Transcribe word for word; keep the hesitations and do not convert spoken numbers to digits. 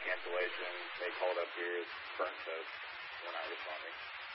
cancellation. They called up here as current folks. We're not responding.